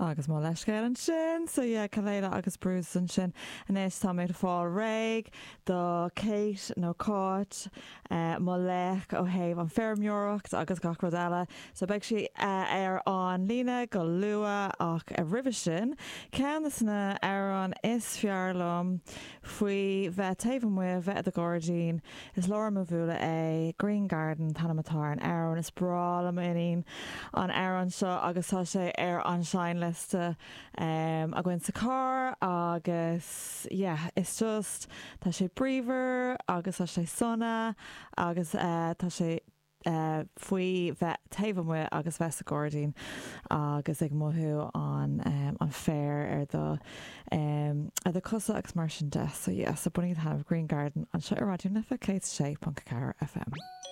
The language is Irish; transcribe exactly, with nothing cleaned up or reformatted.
agus má leiscéil an sin, so yeah, Caléile agus Bruce an sin inis tá méid fáil réig do Kate nó Cáit uh, má lech ó héh an fearmúireacht agus gach rud eile, so beag si uh, ar an lína go lua ach a ribh sin ceanna sanna ar an is fearlam faoi bheith taobh mu bheith a Gordín is Laura Mavula é Green Garden Tanamatár an Aaron is brala inín an Aaron seo agus tá sé ar an sein liste um, a gin sa car agus yeah, it's just tá sé bríomhar agus tá sé sonna agus uh, tá sé Uh, faoi bheith taobh mu agus bheith a Gordín agus ag mothú an um, an féir ar do um, a do cosa agus mar sin de, so yeah, so bunaí tanmh Green Garden an seo ar radioúna fa cé sé Pont Cacara F M.